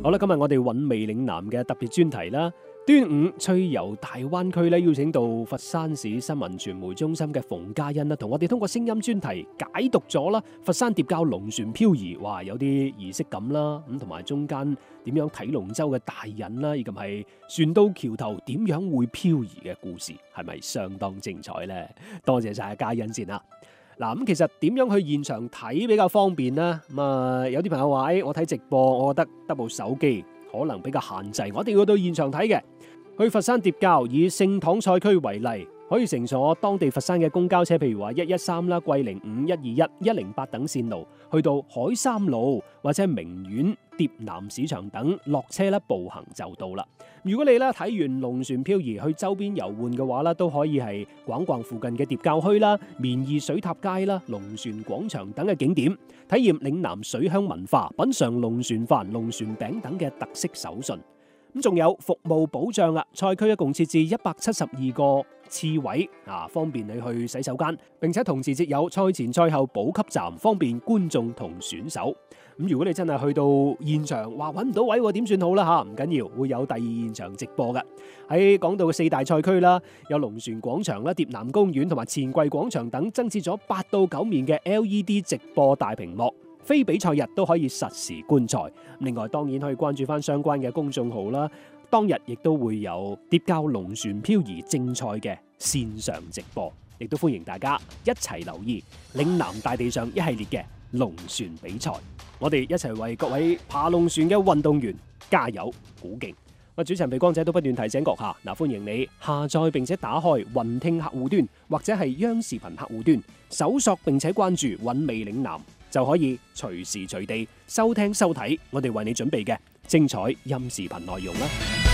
好啦，今日我哋韻味嶺南嘅特別專題啦，端午趣遊大灣區咧，邀請到佛山市新聞傳媒中心嘅馮嘉欣啦，同我哋通過聲音專題解讀咗啦佛山疊滘龍船漂移，哇，有啲儀式感啦，咁同埋中間點樣睇龍舟嘅大引啦，以及係船到橋頭點樣會漂移嘅故事，係咪相當精彩呢？多謝晒嘉欣先啦。嗱，咁其實點樣去現場睇比較方便呢？有啲朋友話，我睇直播，我覺得得部手機可能比較限制，我一定要到現場睇嘅。去佛山疊滘以聖堂賽區為例，可以乘坐當地佛山嘅公交車，譬如話113啦、桂林5、121、108等線路，去到海三路或者名苑、疊南市場等落車啦，步行就到啦。如果你咧睇完龍船漂移去周邊遊玩嘅話咧，都可以係逛逛附近嘅疊滘墟啦、綿宜水塔街啦、龍船廣場等嘅景點，體驗嶺南水鄉文化，品嘗龍船飯、龍船餅等嘅特色手信。咁仲有服務保障啦，賽區一共設置172個廁位，方便你去洗手間，並且同時設有賽前賽後補給站，方便觀眾同選手。咁如果你真係去到現場，話揾唔到位點算好啦吓？唔緊要，會有第二現場直播嘅。喺港島嘅4大賽區啦，有龍船廣場啦、疊南公園同埋錢櫃廣場等，增設咗8到9面嘅 LED 直播大屏幕。非比賽日都可以實時觀賽，另外當然可以關注翻相關嘅公眾號啦。當日亦都會有疊滘龍船漂移正賽嘅線上直播，亦都歡迎大家一齊留意嶺南大地上一系列嘅龍船比賽。我哋一齊為各位爬龍船嘅運動員加油鼓勁。主持人鼻光仔都不斷提醒閣下，歡迎你下載並且打開雲聽客戶端或者係央視頻客戶端，搜索並且關注韻味嶺南，就可以隨時隨地收聽收睇我哋為你準備嘅精彩音視頻內容啦。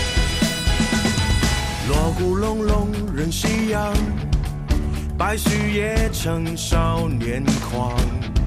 鑼鼓隆隆人夕陽，白鬚也成少年狂。